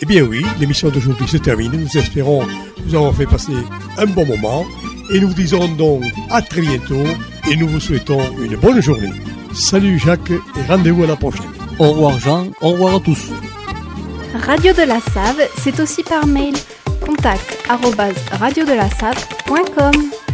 bien oui, l'émission d'aujourd'hui se termine. Nous espérons vous avoir fait passer un bon moment. Et nous vous disons donc à très bientôt. Et nous vous souhaitons une bonne journée. Salut Jacques et rendez-vous à la prochaine. Au revoir Jean, au revoir à tous. Radio de la Save, c'est aussi par mail. contact@radiodelasave.com